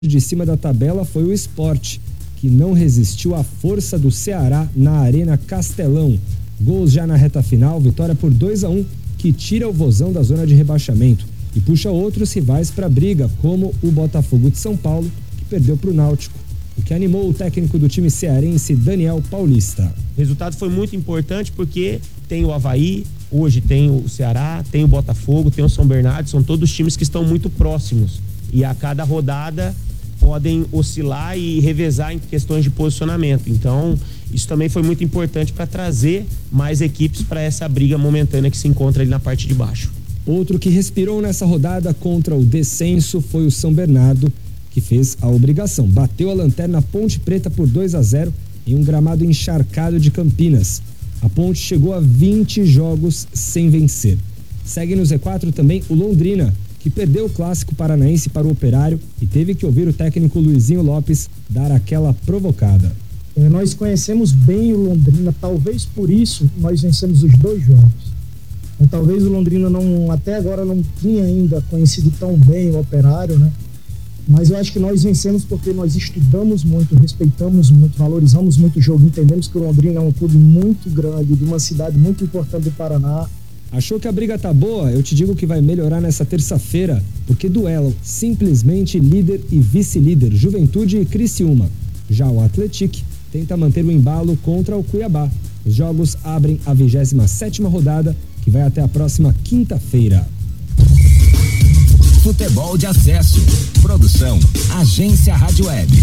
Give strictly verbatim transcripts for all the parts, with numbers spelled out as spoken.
de cima da tabela foi o Sport, que não resistiu à força do Ceará na Arena Castelão. Gols já na reta final, vitória por dois a um, que tira o Vozão da zona de rebaixamento e puxa outros rivais para a briga, como o Botafogo de São Paulo, que perdeu para o Náutico, o que animou o técnico do time cearense, Daniel Paulista. O resultado foi muito importante porque tem o Avaí, hoje tem o Ceará, tem o Botafogo, tem o São Bernardo, são todos times que estão muito próximos e a cada rodada podem oscilar e revezar em questões de posicionamento. Então, isso também foi muito importante para trazer mais equipes para essa briga momentânea que se encontra ali na parte de baixo. Outro que respirou nessa rodada contra o descenso foi o São Bernardo, que fez a obrigação. Bateu a lanterna Ponte Preta por dois a zero em um gramado encharcado de Campinas. A Ponte chegou a vinte jogos sem vencer. Segue no Z quatro também o Londrina, que perdeu o clássico paranaense para o Operário e teve que ouvir o técnico Luizinho Lopes dar aquela provocada. É, nós conhecemos bem o Londrina, talvez por isso nós vencemos os dois jogos. É, talvez o Londrina não, até agora não tinha ainda conhecido tão bem o Operário, né? Mas eu acho que nós vencemos porque nós estudamos muito, respeitamos muito, valorizamos muito o jogo, entendemos que o Londrina é um clube muito grande, de uma cidade muito importante do Paraná. Achou que a briga tá boa? Eu te digo que vai melhorar nessa terça-feira, porque duelam simplesmente líder e vice-líder, Juventude e Criciúma. Já o Atlético tenta manter o embalo contra o Cuiabá. Os jogos abrem a vigésima sétima rodada, que vai até a próxima quinta-feira. Futebol de acesso. Produção Agência Rádio Web.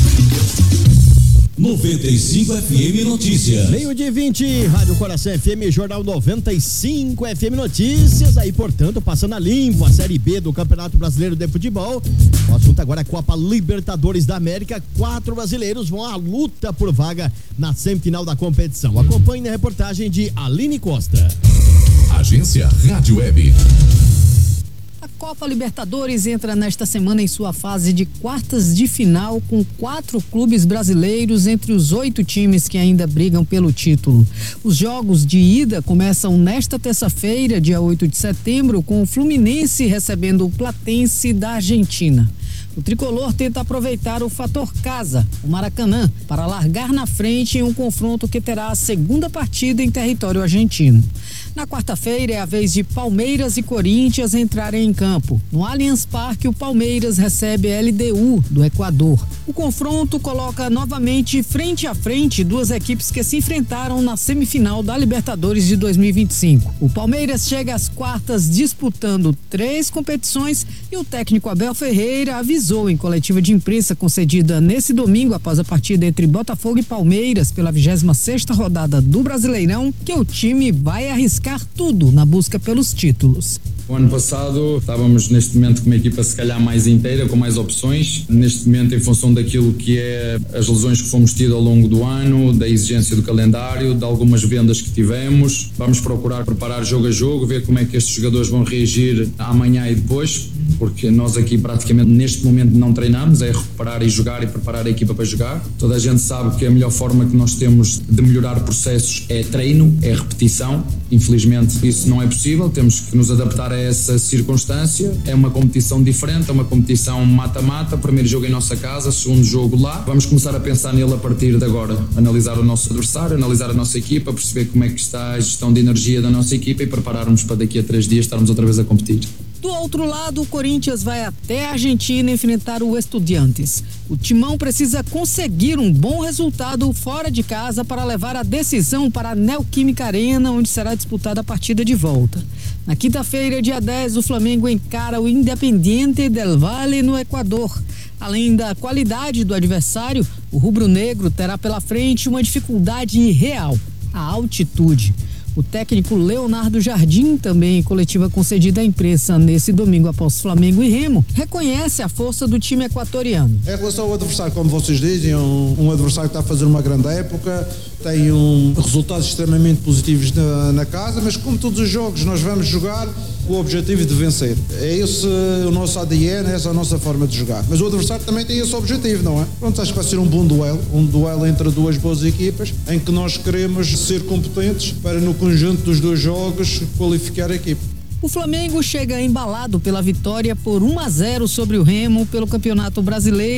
noventa e cinco F M Notícias. Meio-dia e vinte, Rádio Coração F M, Jornal noventa e cinco F M Notícias. Aí, portanto, passando a limpo a Série B do Campeonato Brasileiro de Futebol. O assunto agora é a Copa Libertadores da América. Quatro brasileiros vão à luta por vaga na semifinal da competição. Acompanhe na reportagem de Aline Costa. Agência Rádio Web. A Copa Libertadores entra nesta semana em sua fase de quartas de final, com quatro clubes brasileiros entre os oito times que ainda brigam pelo título. Os jogos de ida começam nesta terça-feira, dia oito de setembro, com o Fluminense recebendo o Platense da Argentina. O tricolor tenta aproveitar o fator casa, o Maracanã, para largar na frente em um confronto que terá a segunda partida em território argentino. Na quarta-feira é a vez de Palmeiras e Corinthians entrarem em campo. No Allianz Parque, o Palmeiras recebe a L D U do Equador. O confronto coloca novamente frente a frente duas equipes que se enfrentaram na semifinal da Libertadores de dois mil e vinte e cinco. O Palmeiras chega às quartas disputando três competições e o técnico Abel Ferreira avisou em coletiva de imprensa concedida nesse domingo após a partida entre Botafogo e Palmeiras pela vigésima sexta rodada do Brasileirão que o time vai arriscar tudo na busca pelos títulos. O ano passado estávamos neste momento com uma equipa se calhar mais inteira, com mais opções. Neste momento, em função daquilo que é as lesões que fomos tidos ao longo do ano, da exigência do calendário, de algumas vendas que tivemos, vamos procurar preparar jogo a jogo, ver como é que estes jogadores vão reagir amanhã e depois, porque nós aqui praticamente neste momento não treinamos, é recuperar e jogar e preparar a equipa para jogar. Toda a gente sabe que a melhor forma que nós temos de melhorar processos é treino, é repetição. Infelizmente isso não é possível, temos que nos adaptar a essa circunstância. É uma competição diferente, é uma competição mata-mata, primeiro jogo em nossa casa, segundo jogo lá. Vamos começar a pensar nele a partir de agora, analisar o nosso adversário, analisar a nossa equipa, perceber como é que está a gestão de energia da nossa equipa e prepararmos para daqui a três dias estarmos outra vez a competir. Do outro lado, o Corinthians vai até a Argentina enfrentar o Estudiantes. O Timão precisa conseguir um bom resultado fora de casa para levar a decisão para a Neoquímica Arena, onde será disputada a partida de volta. Na quinta-feira, dia dez, o Flamengo encara o Independiente del Valle no Equador. Além da qualidade do adversário, o rubro-negro terá pela frente uma dificuldade real: a altitude. O técnico Leonardo Jardim, também em coletiva concedida à imprensa nesse domingo após Flamengo e Remo, reconhece a força do time equatoriano. Em relação ao adversário, como vocês dizem, um, um adversário que está a fazer uma grande época, tem um, resultados extremamente positivos na, na casa, mas como todos os jogos nós vamos jogar com o objetivo de vencer. É esse o nosso A D N, essa é a nossa forma de jogar. Mas o adversário também tem esse objetivo, não é? Pronto, acho que vai ser um bom duelo, um duelo entre duas boas equipas, em que nós queremos ser competentes para no conjunto dos dois jogos qualificar a equipe. O Flamengo chega embalado pela vitória por um a zero sobre o Remo pelo Campeonato Brasileiro.